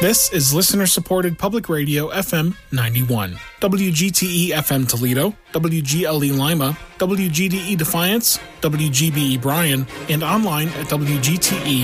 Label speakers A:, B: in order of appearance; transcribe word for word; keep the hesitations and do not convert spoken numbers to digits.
A: This is listener-supported public radio F M ninety-one. W G T E F M Toledo, W G L E Lima, W G D E Defiance, W G B E Bryan, and online at W G T E